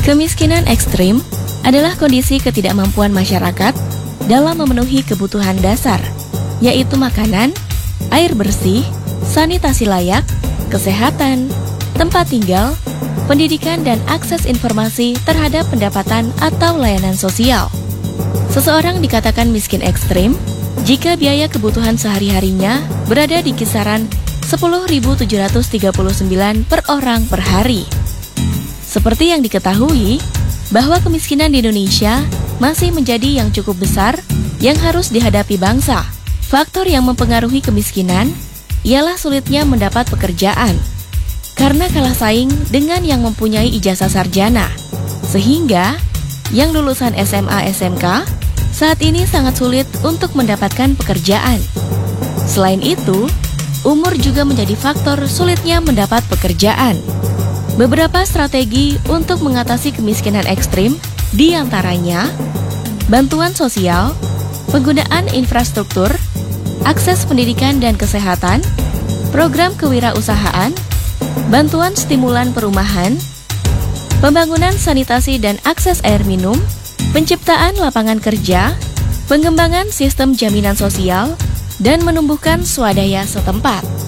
Kemiskinan ekstrim adalah kondisi ketidakmampuan masyarakat dalam memenuhi kebutuhan dasar, yaitu makanan, air bersih, sanitasi layak, kesehatan, tempat tinggal, pendidikan dan akses informasi terhadap pendapatan atau layanan sosial. Seseorang dikatakan miskin ekstrim jika biaya kebutuhan sehari-harinya berada di kisaran 10.739 per orang per hari. Seperti yang diketahui, bahwa kemiskinan di Indonesia masih menjadi yang cukup besar yang harus dihadapi bangsa. Faktor yang mempengaruhi kemiskinan ialah sulitnya mendapat pekerjaan, karena kalah saing dengan yang mempunyai ijazah sarjana, sehingga yang lulusan SMA SMK saat ini sangat sulit untuk mendapatkan pekerjaan. Selain itu, umur juga menjadi faktor sulitnya mendapat pekerjaan. Beberapa strategi untuk mengatasi kemiskinan ekstrim diantaranya bantuan sosial, penggunaan infrastruktur, akses pendidikan dan kesehatan, program kewirausahaan, bantuan stimulan perumahan, pembangunan sanitasi dan akses air minum, penciptaan lapangan kerja, pengembangan sistem jaminan sosial, dan menumbuhkan swadaya setempat.